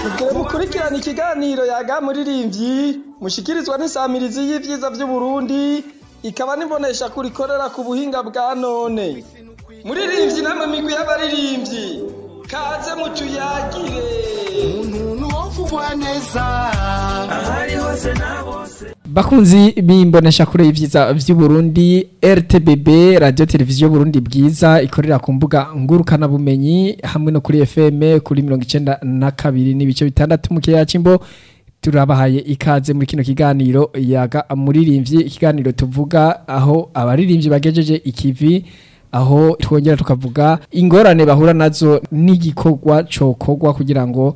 Tugere mukurikirana ikiganiro yaga muririmbyi mushikirizwa n'isamirizi y'ivyiza vy'u Burundi ikaba nibonesha kurikorera ku buhinga bwa none. Muririmbyi namwe migwi y'abaririmbyi kaze mutuyagire. Umuntu wovugwa neza ahari hose na bose. Bakunzi bimbonesha kure y'ivyiza vy'u Burundi, RTBB Radio Televiziyo Burundi bwiza ikorera ku mbuga ngurukana bumenyi hamwe no kuri FM kuri 92 n'ibice bitandatu mu kiyaga Cimbo. Turabahaye ikaze muri kino kiganiro yaga muririmbyi, ikiganiro tuvuga aho abaririmbyi bagejeje ikivi, aho twongera tukavuga ingorane bahura nazo n'igikorwa cokogwa kugira ngo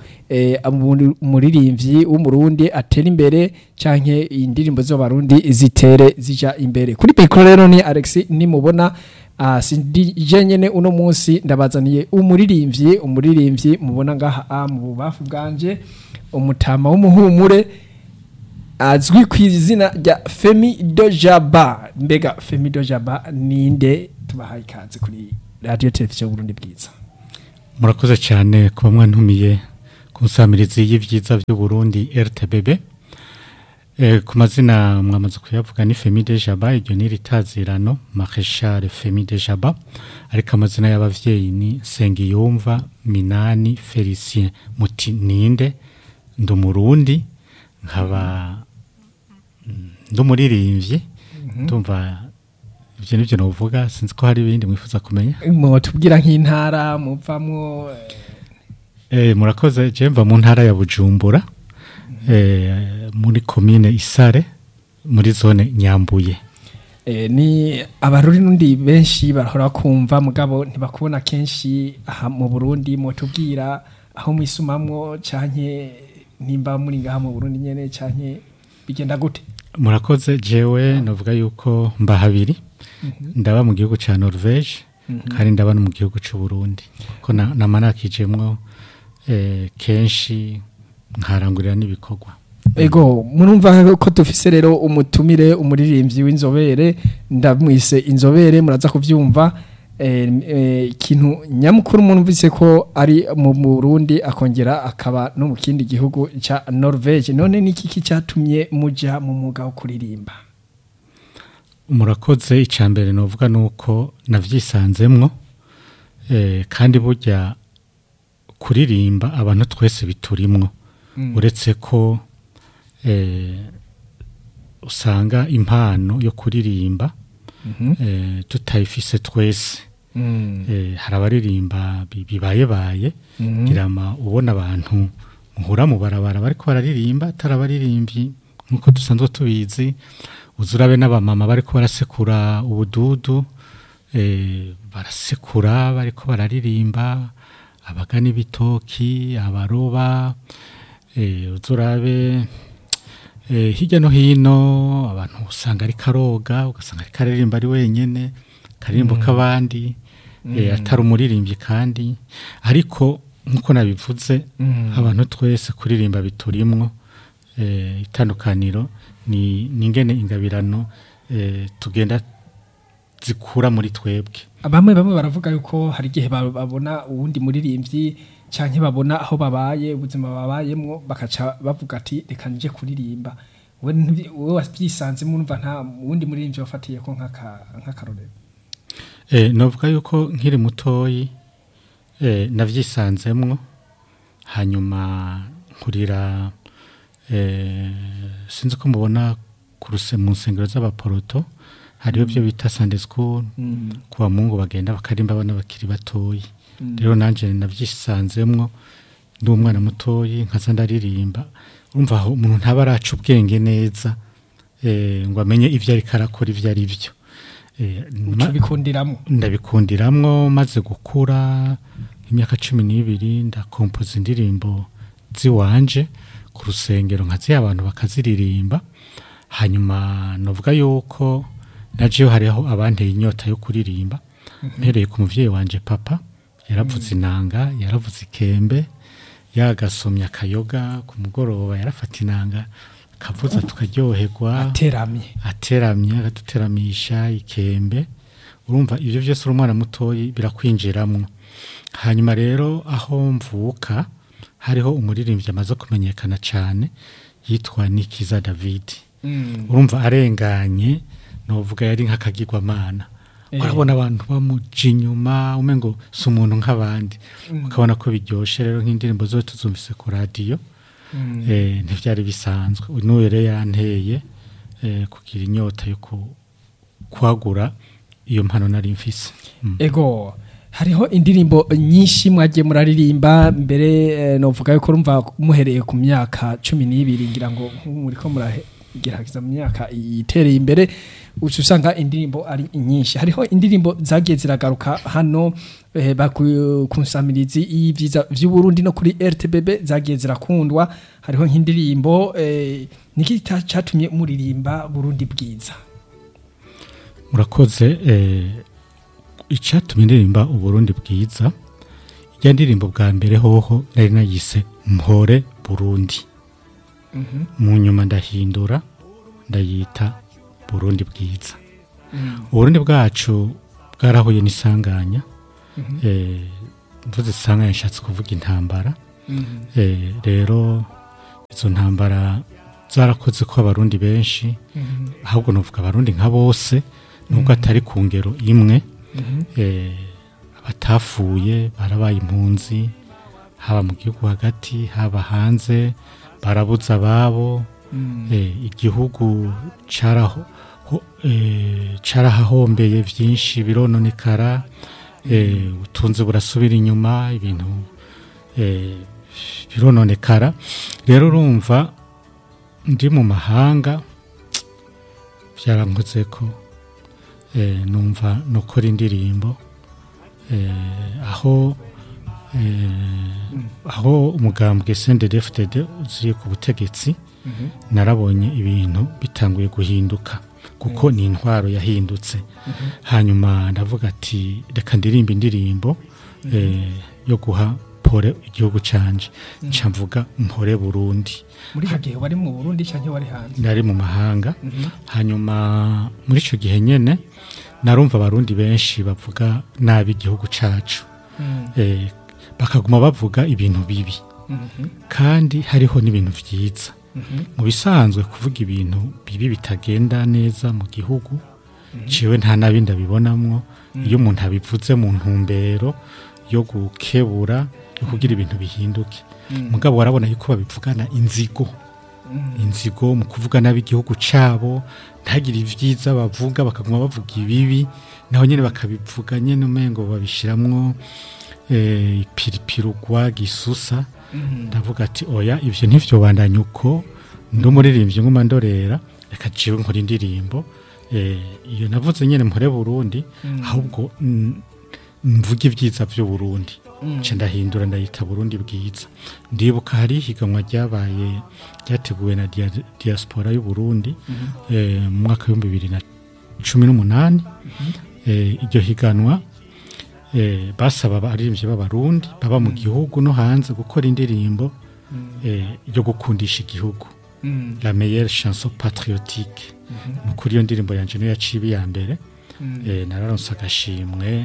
umuririmbyi w'umurundi atera imbere canke indirimbo z'abarundi zitere zija imbere. Kuri Pekro rero ni Alex nimubona sindi nyene uno munsi ndabazaniye umuririmbyi mubona ngaha mu bubafu bwanje, umutama w'umuhumure azwi ku izina rya Femi Dojaba. Mbega Femi Dojaba ninde? Tubahaye ikaze kuri Radio Televiziyo Burundi bwiza. Murakoze cyane kuba mwantumiye ku nsamirizi y'ivyiza by'u Burundi RTBB. Ku mazina mwamaze kuyavuga ni Femi Dojaba, iryo ni ritazirano Marechal Femi Dojaba, ariko amazina y'abavyeyi ni Sengiyumva Minani Felicien. Muti ninde? Ndumurundi, nkaba ndumuririmbyi, ndumva ivyo nivyo novuga, sinzi ko hari ibindi mwifuza kumenya. Tubwira nk'intara muvamwo. Murakoze. Je mva mu ntara ya Bujumbura, muri commune Isare, muri zone Nyambuye. Ni abaruri nundi benshi barahora kumva mugabo ntibakubona kenshi aha mu Burundi. Mutubwira aho mwisumamwo canke nimba muri ngaha mu Burundi nyene canke bigenda gute? Murakoze. Jewe novuga yuko mba habiri. Ndaba mu gihugu ca Norvege kandi ndaba no mu gihugu c'u Burundi, ko namanakijemwo kenshi nkarangurira n'ibikorwa. Ego murumva ko dufise rero umutumire umuririmbyi w'inzobere, ndamwise inzobere muraza kuvyumva. Ikintu nyamukuru murumvise ko ari mu Burundi akongera akaba no mu kindi gihugu ca Norvege. None niki kicatumye muja mu mwuga wo kuririmba? Murakoze. Icambere novuga nuko navyisanzemwo, kandi burya kuririmba abantu twese biturimwo. Uretse ko usanga impano yo kuririmba tutayifise twese. Hari abaririmba bibaye girama ubona abantu muhura mu barabara bariko bararirimba atarabaririmbyi nkuko dusanzwe tubizi. Uzurabe n'abamama bariko barasekura ubududu, barasekura bariko bararirimba, abagana ibitoki, abaroba, uzurabe hirya no hino abantu usanga ari karoga, ugasanga ari karirimba ari wenyene, karirimbo k'abandi, atari umuririmbyi kandi. Ariko nkuko nabivuze, abantu twese kuririmba biturimwo. Itandukaniro ni ingene ingabirano tugenda zikura muri twebwe. Bamwe baravuga yuko hari gihe babona uwundi muririmbyi canke babona aho babaye ubuzima babayemwo bakaca bavuga ati reka nje kuririmba. Wowe wabyisanze murumva nta wundi muririmbyi wafatiye ko nk'akarorero? Novuga yuko nkiri mutoyi navyisanzemwo, hanyuma nkurira sinzi ko mubona kuruse mu nsengero z'abaporoto hariyo byo bita Sunday school, kuwa Mungu bagenda bakarimba abana bakiri batoyi. Rero nanje navyisanzemwo ndi umwana mutoyi nkaza ndaririmba. Urumva aho umuntu ntaba araca ubwenge neza ngo amenye ivyo ari karakora ivyo ari byo. Ndabikundiramwo maze gukura imyaka 12 ndakompoza indirimbo ziwanje ku rusengero nkazi abantu bakaziririmba. Hanyuma novuga yuko naje hariho abanteye inyota yo kuririmba. Mpereye ku muvyeyi wanje papa, yaravuze inanga, yaravuze ikembe, yagasomya akayoga ku mugoroba, yarafata inanga kavuza tukaryoherwa, ateramye agaduteramisha ikembe. Urumva ivyo byose umwana mutoyi birakwinjiramwo. Hanyuma rero aho mvuka hariho umuririmbyi amaze kumenyekana cyane yitwa Nikiza David urumva arenganye novuga yari nk'akagirwamana urabona abantu bamuja inyuma umengo si umuntu nk'abandi ukabona ko biryoshe rero nk'indirimbo zose tuzumvise ku radio ntivyari bisanzwe n'uyu rero yanteye kugira inyota yo kwagura iyo mpano nari mfise ego hariho indirimbo nyinshi mwagiye muraririmba mbere novuga yuko urumva muhereye ku myaka 12 ngira ngo muriko muragerageza mu myaka itereye imbere usanga indirimbo ari nyinshi hariho indirimbo zagiye ziragaruka hano bakunsamirizi y'ivyiza vy'u Burundi no kuri RTBB zagiye zirakundwa hariho nk'indirimbo niki cyatumye muririmba Burundi bwiza murakoze icyatumye ndirimba Uburundi bwiza ya ndirimbo bwa mbere hoho nari nayise Mpore Burundi mu nyuma ndahindura ndayita Burundi bwiza Uburundi bwacu bwarahuye n'isanganya mvuze isanganya nshatse kuvuga intambara rero izo ntambara zarakoze ko abarundi benshi ahubwo novuga abarundi nka bose nubwo atari ku ngero imwe abatafuye barabaye impunzi haba mu gihugu hagati haba hanze barabuza ababo igihugu carahahombeye vyinshi birononekara utunze burasubira inyuma ibintu birononekara rero urumva ndi mu mahanga vyarankoze ko numva nokora indirimbo aho umugambwe CNDD-FDD uziri ku butegetsi narabonye ibintu bitanguye guhinduka kuko ni intwaro yahindutse hanyuma ndavuga ati reka ndirimba indirimbo yo guha pore igihugu canje nca mvuga Mpore Burundi muri hagiye wari mu Burundi cyane wari hanze nari mu mahanga hanyuma muri ico gihe nyene narumva abarundi benshi bavuga nabi igihugu cacu bakaguma bavuga ibintu bibi kandi hariho n'ibintu vyiza mu bisanzwe kuvuga ibintu bibi bitagenda neza mu gihugu ciwe nta nabi ndabibonamwo iyo umuntu abivuze mu ntumbero yo gukebura yo kugira ibintu bihinduke mugabo warabona yuko babivugana inzigo mu kuvuga nabi igihugu cabo ntagire ivyiza bavuga bakaguma bavuga ibibi naho nyene bakabivuga nyene umengo babishiramwo ipiripirugwa gisusa ndavuga ati oya ivyo ntivyo bandanya uko ndumuririmbye nguma ndorera reka jiwe nkora indirimbo iyo navuze nyene Mpore Burundi ahubwo mvuga ivyiza vy'u Burundi nce ndahindura ndayita Burundi bwiza ndibuka hari higanwa ryabaye ryateguwe na diaspora y'u Burundi mu mwaka wa 2018 iryo higanwa basaba abaririmbyi b'abarundi baba mu gihugu no hanze gukora indirimbo yo gukundisha igihugu la meilleure chanson patriotique kuri iyo ndirimbo yanje no yacibi ya mbere nararonse agashimwe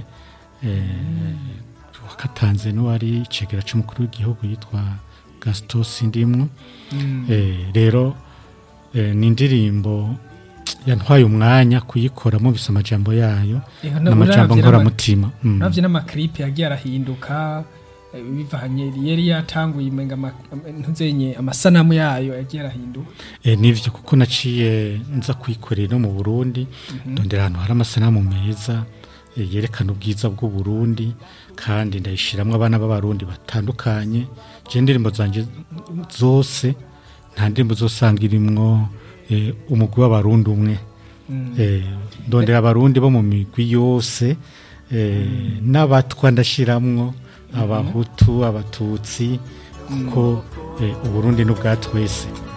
wakatanze no wari cegera c'umukuru w'igihugu yitwa Gaston Sindimwo rero ni indirimbo yantwaye umwanya kuyikora mu bisa amajambo yayo n'amajambo nkora mutima navyo n'amaklipe yagiye arahinduka bivanye yari yatanguye imenga ntuzenye amasanamu yayo yagiye arahinduka nivyo kuko naciye nza kuyikorera no mu Burundi ndondera ahantu hari amasanamu meza yerekana ubwiza bw'u Burundi kandi ndayishiramwe abana b'abarundi batandukanye je indirimbo zanje zose nta ndirimbo zosanga irimwo umugwi w'abarundi umwe ndondera abarundi bo mu migwi yose n'abatwa ndashiramwo abahutu abatutsi kuko uburundi n'ubwa twese